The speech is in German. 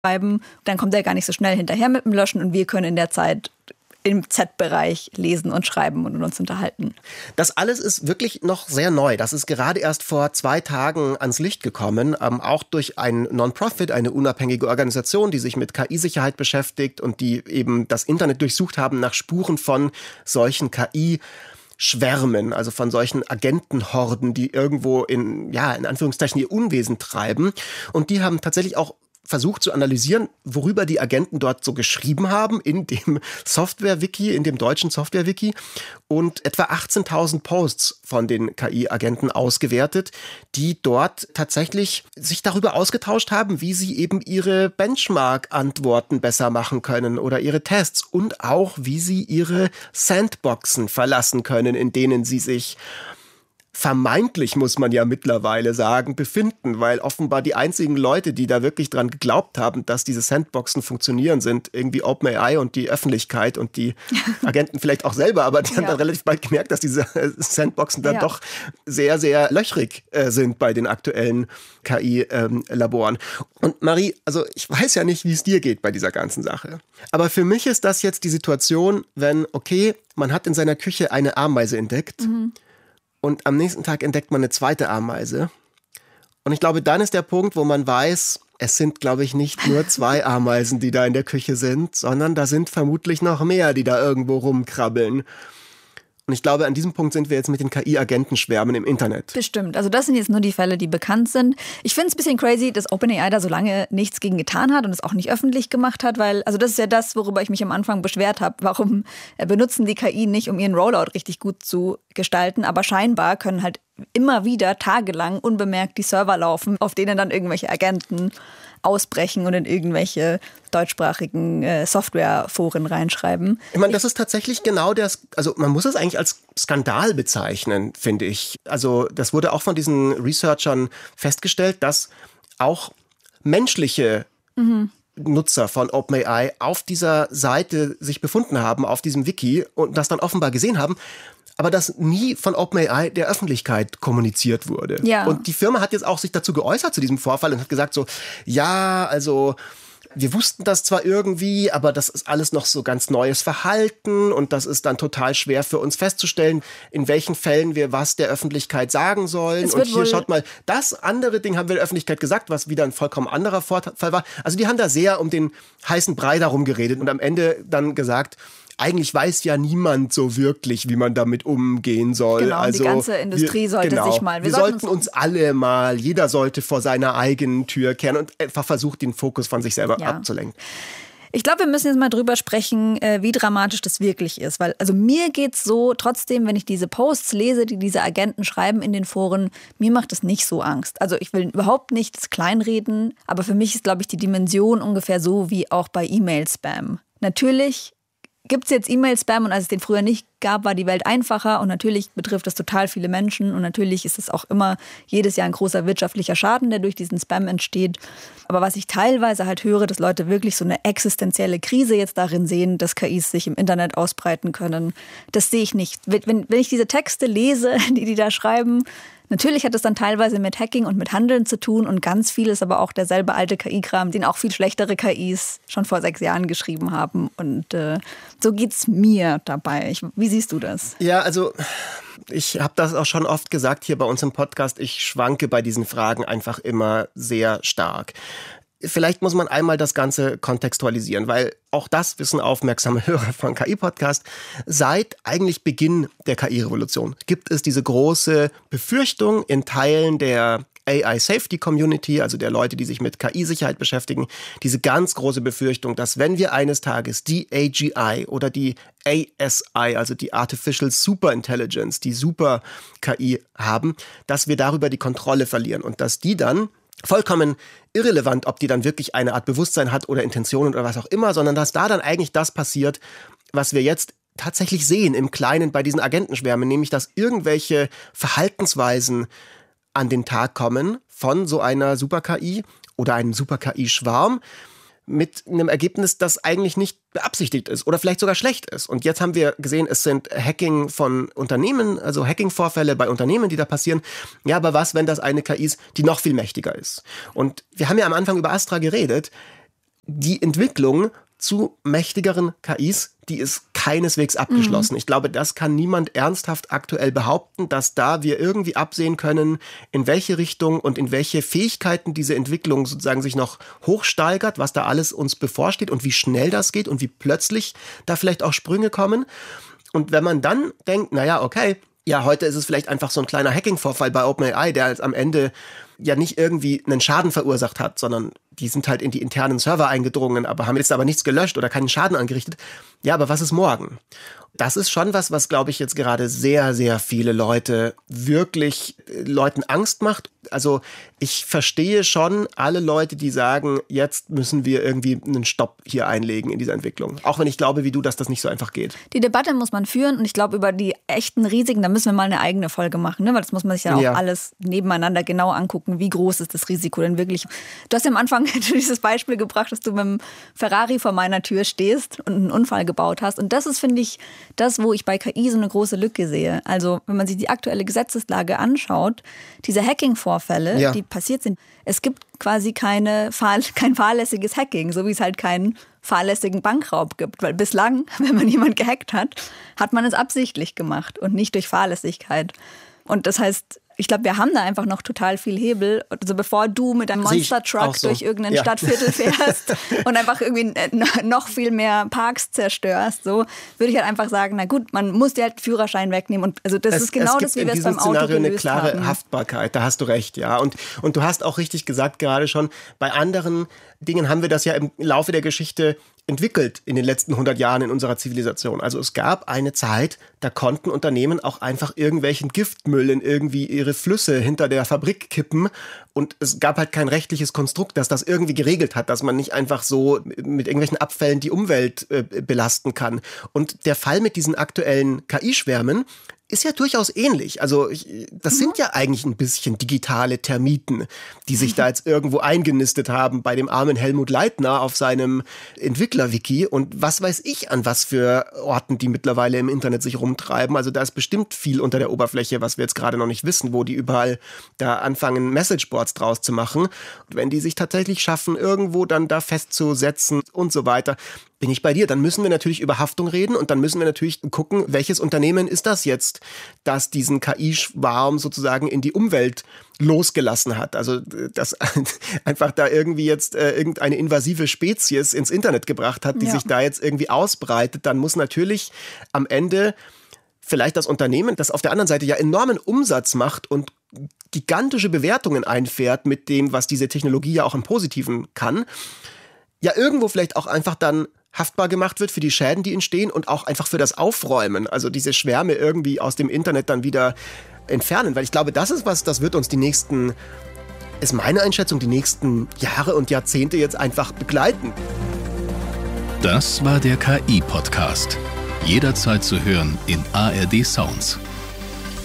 schreiben. Dann kommt er gar nicht so schnell hinterher mit dem Löschen und wir können in der Zeit im Z-Bereich lesen und schreiben und uns unterhalten. Das alles ist wirklich noch sehr neu. Das ist gerade erst vor 2 Tagen ans Licht gekommen, auch durch ein Non-Profit, eine unabhängige Organisation, die sich mit KI-Sicherheit beschäftigt und die eben das Internet durchsucht haben nach Spuren von solchen KI-Schwärmen, also von solchen Agentenhorden, die irgendwo in Anführungszeichen ihr Unwesen treiben. Und die haben tatsächlich auch versucht zu analysieren, worüber die Agenten dort so geschrieben haben in dem Software-Wiki, in dem deutschen Software-Wiki und etwa 18.000 Posts von den KI-Agenten ausgewertet, die dort tatsächlich sich darüber ausgetauscht haben, wie sie eben ihre Benchmark-Antworten besser machen können oder ihre Tests und auch, wie sie ihre Sandboxen verlassen können, in denen sie sich vermeintlich, muss man ja mittlerweile sagen, befinden, weil offenbar die einzigen Leute, die da wirklich dran geglaubt haben, dass diese Sandboxen funktionieren, sind irgendwie OpenAI und die Öffentlichkeit und die Agenten vielleicht auch selber, aber die haben dann relativ bald gemerkt, dass diese Sandboxen dann doch sehr, sehr löchrig sind bei den aktuellen KI-Laboren. Und Marie, also ich weiß ja nicht, wie es dir geht bei dieser ganzen Sache, aber für mich ist das jetzt die Situation, wenn, okay, man hat in seiner Küche eine Ameise entdeckt, und am nächsten Tag entdeckt man eine zweite Ameise. Und ich glaube, dann ist der Punkt, wo man weiß, es sind, glaube ich, nicht nur 2 Ameisen, die da in der Küche sind, sondern da sind vermutlich noch mehr, die da irgendwo rumkrabbeln. Und ich glaube, an diesem Punkt sind wir jetzt mit den KI-Agentenschwärmen im Internet. Bestimmt. Also das sind jetzt nur die Fälle, die bekannt sind. Ich finde es ein bisschen crazy, dass OpenAI da so lange nichts gegen getan hat und es auch nicht öffentlich gemacht hat, weil, also das ist ja das, worüber ich mich am Anfang beschwert habe. Warum benutzen die KI nicht, um ihren Rollout richtig gut zu gestalten? Aber scheinbar können halt immer wieder tagelang unbemerkt die Server laufen, auf denen dann irgendwelche Agenten ausbrechen und in irgendwelche deutschsprachigen Softwareforen reinschreiben. Ich meine, das ist tatsächlich genau also man muss es eigentlich als Skandal bezeichnen, finde ich. Also das wurde auch von diesen Researchern festgestellt, dass auch menschliche Nutzer von OpenAI auf dieser Seite sich befunden haben, auf diesem Wiki und das dann offenbar gesehen haben, aber das nie von OpenAI der Öffentlichkeit kommuniziert wurde. Ja. Und die Firma hat jetzt auch sich dazu geäußert zu diesem Vorfall und hat gesagt so, ja, also wir wussten das zwar irgendwie, aber das ist alles noch so ganz neues Verhalten und das ist dann total schwer für uns festzustellen, in welchen Fällen wir was der Öffentlichkeit sagen sollen. Und hier schaut mal, das andere Ding haben wir der Öffentlichkeit gesagt, was wieder ein vollkommen anderer Vorfall war. Also die haben da sehr um den heißen Brei darum geredet und am Ende dann gesagt, eigentlich weiß ja niemand so wirklich, wie man damit umgehen soll. Genau, also die ganze Industrie sollte sich mal... Wir sollten uns alle mal, jeder sollte vor seiner eigenen Tür kehren und einfach versucht, den Fokus von sich selber abzulenken. Ich glaube, wir müssen jetzt mal drüber sprechen, wie dramatisch das wirklich ist. Weil, also mir geht's so, trotzdem, wenn ich diese Posts lese, die diese Agenten schreiben in den Foren, mir macht das nicht so Angst. Also ich will überhaupt nichts kleinreden, aber für mich ist, glaube ich, die Dimension ungefähr so wie auch bei E-Mail-Spam. Natürlich gibt es jetzt E-Mail-Spam und als es den früher nicht gab, war die Welt einfacher und natürlich betrifft das total viele Menschen und natürlich ist es auch immer jedes Jahr ein großer wirtschaftlicher Schaden, der durch diesen Spam entsteht. Aber was ich teilweise halt höre, dass Leute wirklich so eine existenzielle Krise jetzt darin sehen, dass KIs sich im Internet ausbreiten können, das sehe ich nicht. Wenn ich diese Texte lese, die da schreiben, natürlich hat es dann teilweise mit Hacking und mit Handeln zu tun und ganz viel ist aber auch derselbe alte KI-Kram, den auch viel schlechtere KIs schon vor 6 Jahren geschrieben haben. Und so geht's mir dabei. Wie siehst du das? Ja, also ich habe das auch schon oft gesagt hier bei uns im Podcast. Ich schwanke bei diesen Fragen einfach immer sehr stark. Vielleicht muss man einmal das Ganze kontextualisieren, weil auch das wissen aufmerksame Hörer von KI-Podcast. Seit eigentlich Beginn der KI-Revolution gibt es diese große Befürchtung in Teilen der AI-Safety-Community, also der Leute, die sich mit KI-Sicherheit beschäftigen, diese ganz große Befürchtung, dass wenn wir eines Tages die AGI oder die ASI, also die Artificial Superintelligence, die Super-KI haben, dass wir darüber die Kontrolle verlieren und dass die dann vollkommen irrelevant, ob die dann wirklich eine Art Bewusstsein hat oder Intentionen oder was auch immer, sondern dass da dann eigentlich das passiert, was wir jetzt tatsächlich sehen im Kleinen bei diesen Agentenschwärmen, nämlich dass irgendwelche Verhaltensweisen an den Tag kommen von so einer Super-KI oder einem Super-KI-Schwarm mit einem Ergebnis, das eigentlich nicht beabsichtigt ist oder vielleicht sogar schlecht ist. Und jetzt haben wir gesehen, es sind Hacking von Unternehmen, also Hacking-Vorfälle bei Unternehmen, die da passieren. Ja, aber was, wenn das eine KI ist, die noch viel mächtiger ist? Und wir haben ja am Anfang über Astra geredet. die Entwicklung zu mächtigeren KIs, die ist keineswegs abgeschlossen. Ich glaube, das kann niemand ernsthaft aktuell behaupten, dass da wir irgendwie absehen können, in welche Richtung und in welche Fähigkeiten diese Entwicklung sozusagen sich noch hochsteigert, was da alles uns bevorsteht und wie schnell das geht und wie plötzlich da vielleicht auch Sprünge kommen. Und wenn man dann denkt, naja, okay, ja, heute ist es vielleicht einfach so ein kleiner Hacking-Vorfall bei OpenAI, der jetzt am Ende ja nicht irgendwie einen Schaden verursacht hat, sondern die sind halt in die internen Server eingedrungen, aber haben jetzt aber nichts gelöscht oder keinen Schaden angerichtet. Ja, aber was ist morgen? Das ist schon was glaube ich jetzt gerade sehr, sehr viele Leuten Angst macht. Also ich verstehe schon alle Leute, die sagen, jetzt müssen wir irgendwie einen Stopp hier einlegen in dieser Entwicklung. Auch wenn ich glaube, wie du, dass das nicht so einfach geht. Die Debatte muss man führen und ich glaube, über die echten Risiken, da müssen wir mal eine eigene Folge machen, ne? Weil das muss man sich ja auch alles nebeneinander genau angucken, wie groß ist das Risiko denn wirklich. Du hast ja am Anfang dieses Beispiel gebracht, dass du mit dem Ferrari vor meiner Tür stehst und einen Unfall gebaut hast. Und das ist, finde ich, das, wo ich bei KI so eine große Lücke sehe. Also wenn man sich die aktuelle Gesetzeslage anschaut, diese Hacking-Vorfälle, die passiert sind, es gibt quasi kein fahrlässiges Hacking, so wie es halt keinen fahrlässigen Bankraub gibt. Weil bislang, wenn man jemand gehackt hat, hat man es absichtlich gemacht und nicht durch Fahrlässigkeit. Und das heißt, ich glaube, wir haben da einfach noch total viel Hebel. Also bevor du mit einem Monster-Truck durch irgendein Stadtviertel fährst und einfach irgendwie noch viel mehr Parks zerstörst, so würde ich halt einfach sagen, na gut, man muss dir halt den Führerschein wegnehmen. Und also das ist genau das, wie wir es beim Auto gelöst haben. Es gibt in diesem Szenario eine klare Haftbarkeit, da hast du recht, ja. Und du hast auch richtig gesagt gerade schon, bei anderen Dingen haben wir das ja im Laufe der Geschichte entwickelt in den letzten 100 Jahren in unserer Zivilisation. Also es gab eine Zeit, da konnten Unternehmen auch einfach irgendwelchen Giftmüll in irgendwie ihre Flüsse hinter der Fabrik kippen und es gab halt kein rechtliches Konstrukt, das das irgendwie geregelt hat, dass man nicht einfach so mit irgendwelchen Abfällen die Umwelt belasten kann. Und der Fall mit diesen aktuellen KI-Schwärmen ist ja durchaus ähnlich. Also das sind ja eigentlich ein bisschen digitale Termiten, die sich da jetzt irgendwo eingenistet haben bei dem armen Helmut Leitner auf seinem Entwickler-Wiki und was weiß ich, an was für Orten die mittlerweile im Internet sich rumtreiben. Also da ist bestimmt viel unter der Oberfläche, was wir jetzt gerade noch nicht wissen, wo die überall da anfangen, Messageboards draus zu machen. Und wenn die sich tatsächlich schaffen, irgendwo dann da festzusetzen und so weiter, bin ich bei dir. Dann müssen wir natürlich über Haftung reden und dann müssen wir natürlich gucken, welches Unternehmen ist das jetzt, das diesen KI-Schwarm sozusagen in die Umwelt losgelassen hat. Also das einfach da irgendwie jetzt irgendeine invasive Spezies ins Internet gebracht hat, die sich da jetzt irgendwie ausbreitet. Dann muss natürlich am Ende vielleicht das Unternehmen, das auf der anderen Seite ja enormen Umsatz macht und gigantische Bewertungen einfährt mit dem, was diese Technologie ja auch im Positiven kann, ja irgendwo vielleicht auch einfach dann haftbar gemacht wird für die Schäden, die entstehen und auch einfach für das Aufräumen, also diese Schwärme irgendwie aus dem Internet dann wieder entfernen, weil ich glaube, das ist was, das wird uns ist meine Einschätzung, die nächsten Jahre und Jahrzehnte jetzt einfach begleiten. Das war der KI-Podcast. Jederzeit zu hören in ARD Sounds.